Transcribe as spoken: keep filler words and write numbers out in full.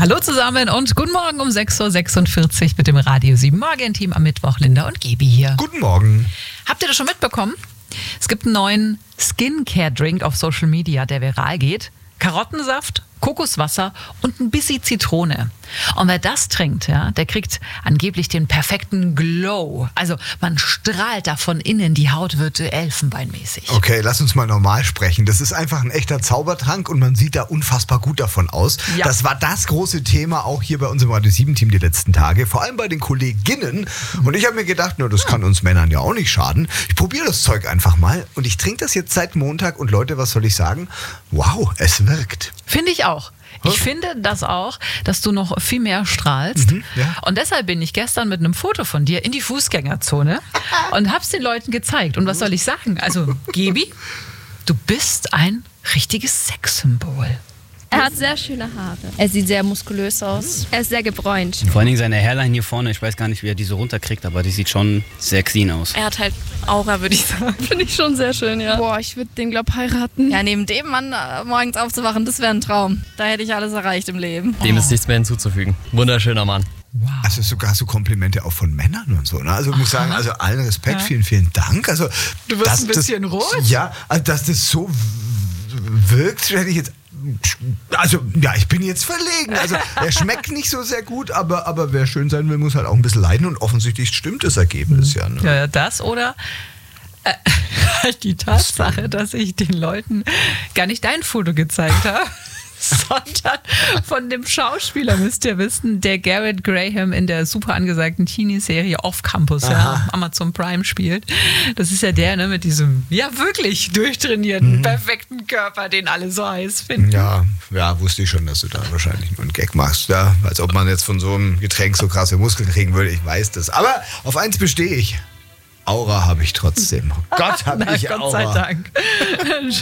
Hallo zusammen und guten Morgen um sechs Uhr sechsundvierzig mit dem Radio sieben Morgen-Team am Mittwoch. Linda und Gebi hier. Guten Morgen. Habt ihr das schon mitbekommen? Es gibt einen neuen Skincare-Drink auf Social Media, der viral geht. Karottensaft, Kokoswasser und ein bisschen Zitrone. Und wer das trinkt, ja, der kriegt angeblich den perfekten Glow. Also man strahlt da von innen, die Haut wird elfenbeinmäßig. Okay, lass uns mal normal sprechen. Das ist einfach ein echter Zaubertrank und man sieht da unfassbar gut davon aus. Ja. Das war das große Thema auch hier bei unserem Radio sieben Team die letzten Tage, vor allem bei den Kolleginnen. Und ich habe mir gedacht, na, das kann uns Männern ja auch nicht schaden. Ich probiere das Zeug einfach mal und ich trinke das jetzt seit Montag und Leute, was soll ich sagen? Wow, es wirkt. Finde ich auch. Ich Huh? finde das auch, dass du noch viel mehr strahlst. Mhm, ja. Und deshalb bin ich gestern mit einem Foto von dir in die Fußgängerzone und hab's den Leuten gezeigt. Und was soll ich sagen? Also, Gebi, du bist ein richtiges Sexsymbol. Er hat sehr schöne Haare. Er sieht sehr muskulös aus. Er ist sehr gebräunt. Vor allen Dingen seine Hairline hier vorne, ich weiß gar nicht, wie er die so runterkriegt, aber die sieht schon sehr clean aus. Er hat halt Aura, würde ich sagen. Finde ich schon sehr schön, ja. Boah, ich würde den, glaub, heiraten. Ja, neben dem Mann äh, morgens aufzuwachen, das wäre ein Traum. Da hätte ich alles erreicht im Leben. Dem ist nichts mehr hinzuzufügen. Wunderschöner Mann. Wow. Also sogar so Komplimente auch von Männern und so. Ne? Also ich muss sagen, also allen Respekt, Ja. vielen, vielen Dank. Also, Du wirst dass ein bisschen das, rot. Ja, also dass das so w- wirkt, hätte ich jetzt... Also, ja, ich bin jetzt verlegen. Also, er schmeckt nicht so sehr gut, aber, aber wer schön sein will, muss halt auch ein bisschen leiden und offensichtlich stimmt das Ergebnis ja. Ne? Ja, ja, das oder äh, die Tatsache, dass ich den Leuten gar nicht dein Foto gezeigt habe, sondern von dem Schauspieler, müsst ihr wissen, der Garrett Graham in der super angesagten Teenie-Serie Off Campus, ja, Amazon Prime spielt. Das ist ja der, ne, mit diesem, ja wirklich durchtrainierten, perfekten Körper, den alle so heiß finden. Ja, ja, wusste ich schon, dass du da wahrscheinlich nur einen Gag machst. Ja, als ob man jetzt von so einem Getränk so krasse Muskeln kriegen würde. Ich weiß das. Aber auf eins bestehe ich. Aura habe ich trotzdem. Gott habe Na, ich Gott Aura. sei Dank.